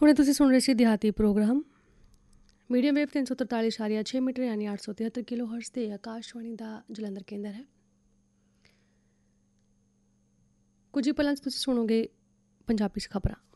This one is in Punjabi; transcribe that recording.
ਹੁਣੇ ਤੁਸੀਂ ਸੁਣ ਰਹੇ ਸੀ ਦਿਹਾਤੀ ਪ੍ਰੋਗਰਾਮ ਮੀਡੀਅਮ ਵੇਵ 343.6 ਮੀਟਰ ਯਾਨੀ 873 ਕਿਲੋ ਹਰਟਜ਼ ਤੇ ਆਕਾਸ਼ਵਾਣੀ ਦਾ ਜਲੰਧਰ ਕੇਂਦਰ ਹੈ। ਕੁਝ ਹੀ ਪਲਾਂ 'ਚ ਤੁਸੀਂ ਸੁਣੋਗੇ ਪੰਜਾਬੀ 'ਚ ਖਬਰਾਂ।